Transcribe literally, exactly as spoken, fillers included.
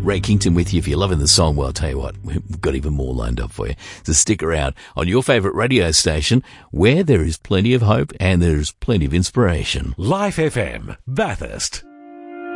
Ray Kington with you. If you're loving the song, well, I'll tell you what, we've got even more lined up for you. So stick around on your favourite radio station where there is plenty of hope and there's plenty of inspiration. Life F M, Bathurst.